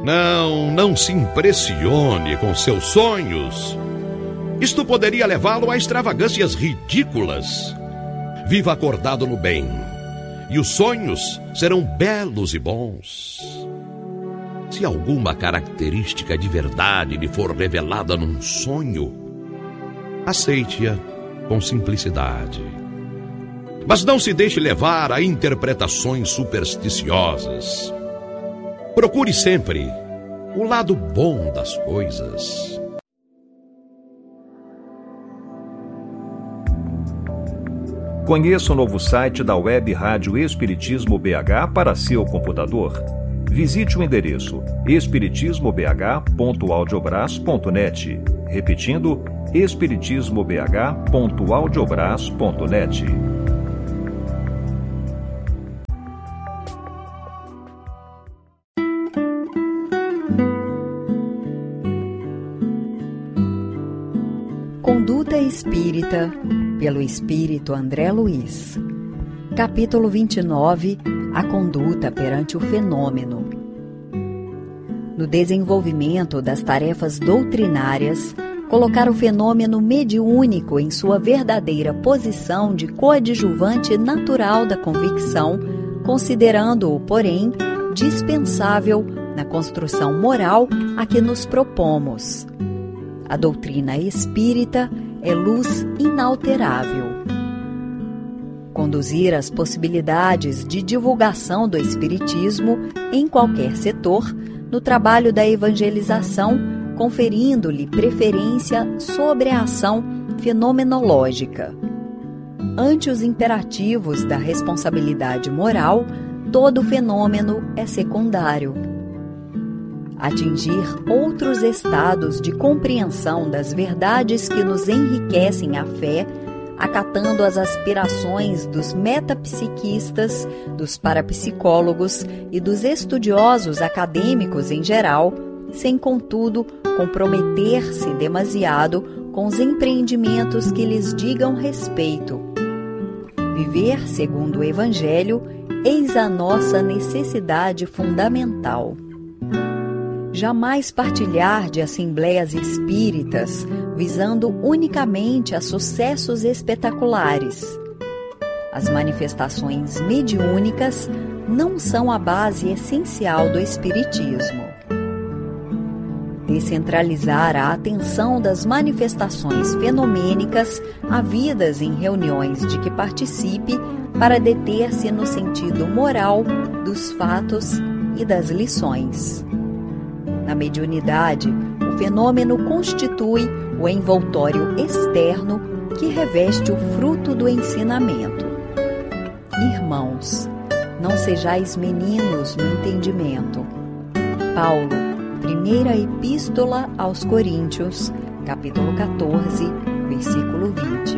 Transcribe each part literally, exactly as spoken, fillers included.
Não, não se impressione com seus sonhos. Isto poderia levá-lo a extravagâncias ridículas. Viva acordado no bem, e os sonhos serão belos e bons. Se alguma característica de verdade lhe for revelada num sonho, aceite-a com simplicidade. Mas não se deixe levar a interpretações supersticiosas. Procure sempre o lado bom das coisas. Conheça o novo site da Web Rádio Espiritismo B H para seu computador. Visite o endereço espiritismo b h ponto audiobras ponto net. Repetindo, espiritismo b h ponto audiobras ponto net. Conduta Espírita, pelo Espírito André Luiz. Capítulo vinte e nove. A conduta perante o fenômeno. No desenvolvimento das tarefas doutrinárias, colocar o fenômeno mediúnico em sua verdadeira posição de coadjuvante natural da convicção, considerando-o, porém, dispensável na construção moral a que nos propomos. A doutrina espírita é luz inalterável. Conduzir as possibilidades de divulgação do espiritismo em qualquer setor, no trabalho da evangelização, conferindo-lhe preferência sobre a ação fenomenológica. Ante os imperativos da responsabilidade moral, todo fenômeno é secundário. Atingir outros estados de compreensão das verdades que nos enriquecem a fé, acatando as aspirações dos metapsiquistas, dos parapsicólogos e dos estudiosos acadêmicos em geral, sem, contudo, comprometer-se demasiado com os empreendimentos que lhes digam respeito. Viver segundo o Evangelho, eis a nossa necessidade fundamental. Jamais partilhar de assembleias espíritas, visando unicamente a sucessos espetaculares. As manifestações mediúnicas não são a base essencial do espiritismo. Descentralizar a atenção das manifestações fenomênicas havidas em reuniões de que participe para deter-se no sentido moral dos fatos e das lições. Na mediunidade, o fenômeno constitui o envoltório externo que reveste o fruto do ensinamento. Irmãos, não sejais meninos no entendimento. Paulo, primeira Epístola aos Coríntios, capítulo quatorze, versículo vinte.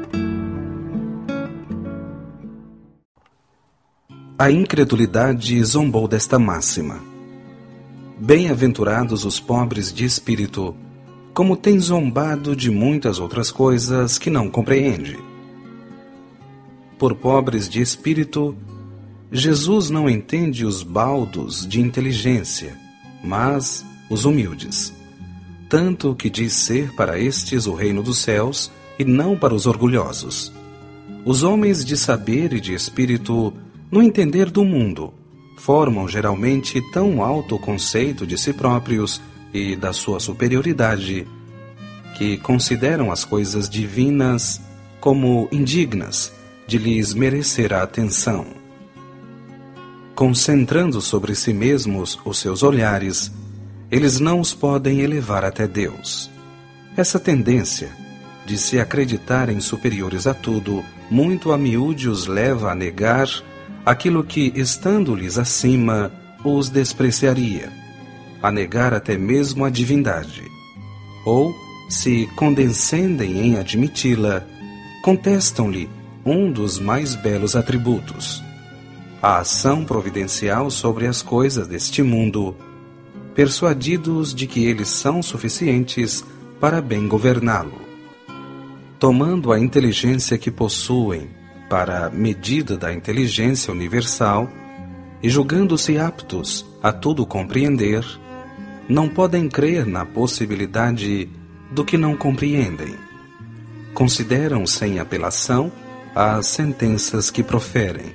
A incredulidade zombou desta máxima. Bem-aventurados os pobres de espírito, como tem zombado de muitas outras coisas que não compreende. Por pobres de espírito, Jesus não entende os baldos de inteligência, mas os humildes, tanto que diz ser para estes o reino dos céus e não para os orgulhosos. Os homens de saber e de espírito, no entender do mundo, formam geralmente tão alto conceito de si próprios e da sua superioridade, que consideram as coisas divinas como indignas de lhes merecer a atenção. Concentrando sobre si mesmos os seus olhares, eles não os podem elevar até Deus. Essa tendência de se acreditarem superiores a tudo, muito a miúde os leva a negar aquilo que, estando-lhes acima, os despreciaria, a negar até mesmo a divindade. Ou, se condescendem em admiti-la, contestam-lhe um dos mais belos atributos, a ação providencial sobre as coisas deste mundo, persuadidos de que eles são suficientes para bem governá-lo. Tomando a inteligência que possuem para a medida da inteligência universal e julgando-se aptos a tudo compreender, não podem crer na possibilidade do que não compreendem. Consideram sem apelação as sentenças que proferem.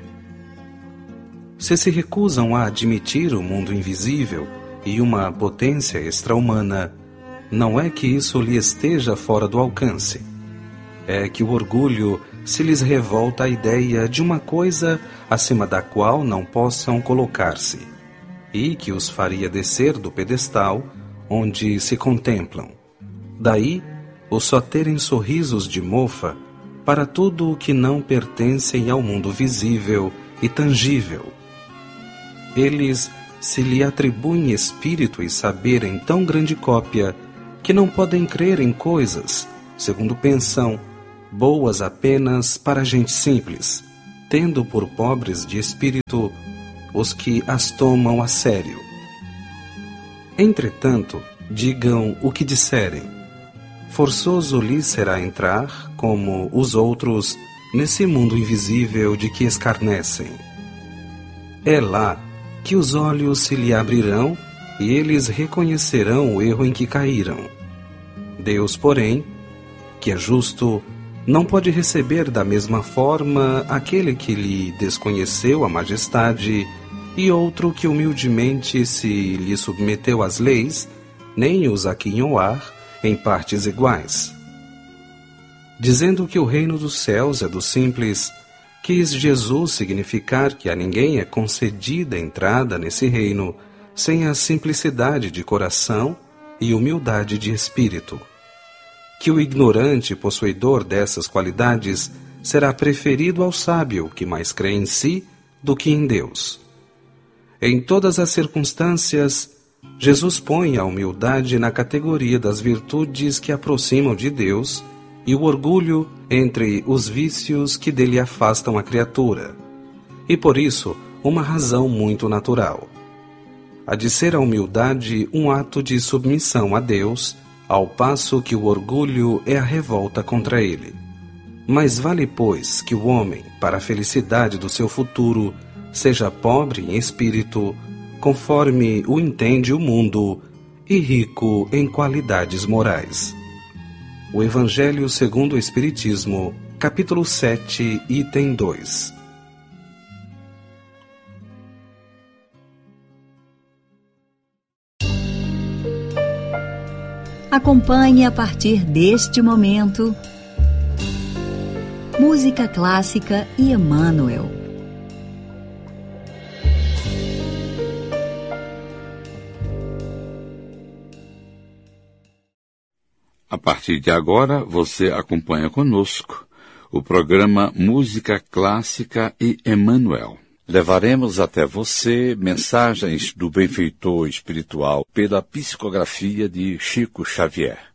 Se se recusam a admitir o mundo invisível e uma potência extra-humana, não é que isso lhe esteja fora do alcance. É que o orgulho se lhes revolta à ideia de uma coisa acima da qual não possam colocar-se, e que os faria descer do pedestal onde se contemplam. Daí, o só terem sorrisos de mofa para tudo o que não pertencem ao mundo visível e tangível. Eles se lhe atribuem espírito e saber em tão grande cópia que não podem crer em coisas, segundo pensam, boas apenas para gente simples, tendo por pobres de espírito os que as tomam a sério. Entretanto, digam o que disserem. Forçoso lhes será entrar, como os outros, nesse mundo invisível de que escarnecem. É lá que os olhos se lhe abrirão e eles reconhecerão o erro em que caíram. Deus, porém, que é justo, não pode receber da mesma forma aquele que lhe desconheceu a majestade e outro que humildemente se lhe submeteu às leis, nem os aquinhoar em partes iguais. Dizendo que o reino dos céus é dos simples, quis Jesus significar que a ninguém é concedida entrada nesse reino sem a simplicidade de coração e humildade de espírito. Que o ignorante possuidor dessas qualidades será preferido ao sábio que mais crê em si do que em Deus. Em todas as circunstâncias, Jesus põe a humildade na categoria das virtudes que aproximam de Deus e o orgulho entre os vícios que dele afastam a criatura. E por isso, uma razão muito natural. Há de ser a humildade um ato de submissão a Deus, ao passo que o orgulho é a revolta contra ele. Mas vale, pois, que o homem, para a felicidade do seu futuro, seja pobre em espírito, conforme o entende o mundo, e rico em qualidades morais. O Evangelho segundo o Espiritismo, capítulo sete, item dois. Acompanhe a partir deste momento música clássica e Emmanuel. A partir de agora, você acompanha conosco o programa Música Clássica e Emmanuel. Levaremos até você mensagens do benfeitor espiritual pela psicografia de Chico Xavier.